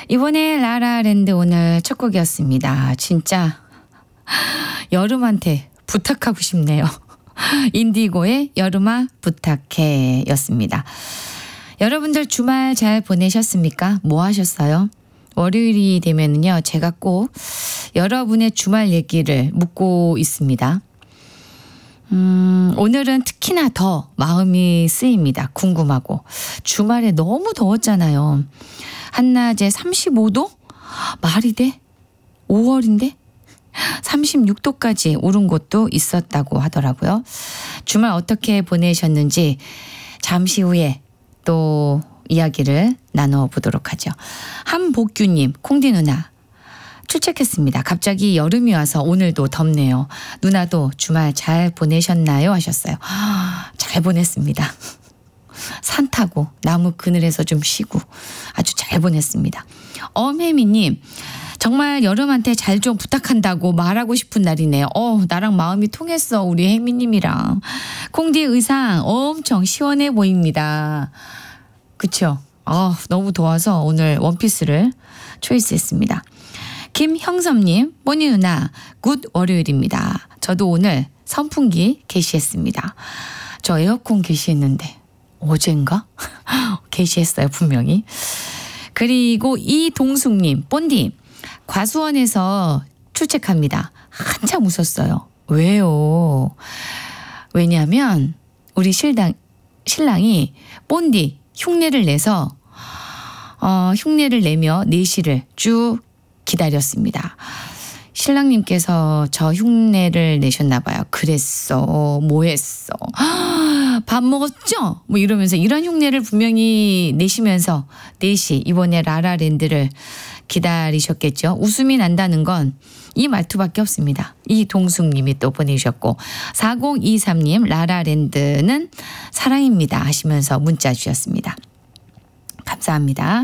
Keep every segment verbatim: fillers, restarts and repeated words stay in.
이번에 라라랜드 오늘 첫 곡이었습니다. 진짜 여름한테 부탁하고 싶네요. 인디고의 여름아 부탁해 였습니다. 여러분들 주말 잘 보내셨습니까? 뭐 하셨어요? 월요일이 되면은요, 제가 꼭 여러분의 주말 얘기를 묻고 있습니다. 음, 오늘은 특히나 더 마음이 쓰입니다. 궁금하고. 주말에 너무 더웠잖아요. 한낮에 삼십오 도? 말이 돼? 오월인데? 삼십육 도까지 오른 곳도 있었다고 하더라고요. 주말 어떻게 보내셨는지 잠시 후에 또 이야기를 나눠보도록 하죠. 한복규님, 콩디 누나 출첵했습니다. 갑자기 여름이 와서 오늘도 덥네요. 누나도 주말 잘 보내셨나요? 하셨어요. 잘 보냈습니다. 산 타고 나무 그늘에서 좀 쉬고 아주 잘 보냈습니다. 엄혜미님, 정말 여름한테 잘 좀 부탁한다고 말하고 싶은 날이네요. 어, 나랑 마음이 통했어. 우리 혜미님이랑. 콩디 의상 엄청 시원해 보입니다. 그쵸? 어, 너무 더워서 오늘 원피스를 초이스했습니다. 김형섭님, 뽀니 누나 굿 월요일입니다. 저도 오늘 선풍기 개시했습니다. 저 에어컨 개시했는데 어젠가? 개시했어요, 분명히. 그리고 이동숙님, 뽀니 과수원에서 출첵합니다. 한참 웃었어요. 왜요? 왜냐하면 우리 신랑, 신랑이 본디 흉내를 내서 어, 흉내를 내며 내시를 쭉 기다렸습니다. 신랑님께서 저 흉내를 내셨나 봐요. 그랬어, 뭐 했어, 밥 먹었죠? 뭐 이러면서 이런 흉내를 분명히 내시면서 내시 이번에 라라랜드를 기다리셨겠죠. 웃음이 난다는 건 이 말투밖에 없습니다. 이동숙님이 또 보내주셨고, 사공이삼님 라라랜드는 사랑입니다 하시면서 문자 주셨습니다. 감사합니다.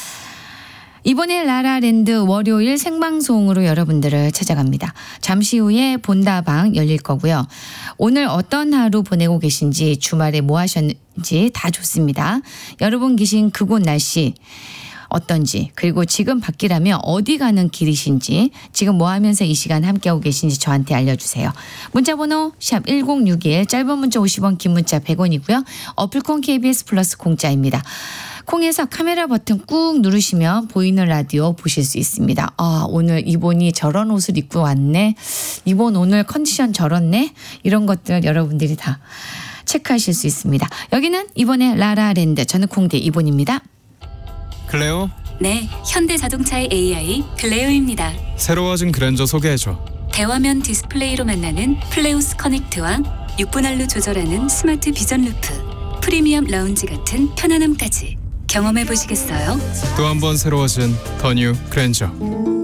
이번에 라라랜드 월요일 생방송으로 여러분들을 찾아갑니다. 잠시 후에 본다방 열릴 거고요. 오늘 어떤 하루 보내고 계신지, 주말에 뭐 하셨는지 다 좋습니다. 여러분 계신 그곳 날씨 어떤지, 그리고 지금 밖이라면 어디 가는 길이신지, 지금 뭐 하면서 이 시간 함께하고 계신지 저한테 알려주세요. 문자번호 샵 일공육일, 짧은 문자 오십 원, 긴 문자 백 원이고요. 어플콘 케이비에스 플러스 공짜입니다. 콩에서 카메라 버튼 꾹 누르시면 보이는 라디오 보실 수 있습니다. 아, 오늘 이본이 저런 옷을 입고 왔네. 이본 오늘 컨디션 저렇네. 이런 것들 여러분들이 다 체크하실 수 있습니다. 여기는 이번에 라라랜드, 저는 콩디 이본입니다. 클레오? 네, 현대자동차의 에이아이 클레오입니다. 새로워진 그랜저 소개해줘. 대화면 디스플레이로 만나는 플레오스 커넥트와 육 분 할로 조절하는 스마트 비전 루프, 프리미엄 라운지 같은 편안함까지 경험해 보시겠어요? 또 한 번 새로워진 더 뉴 그랜저.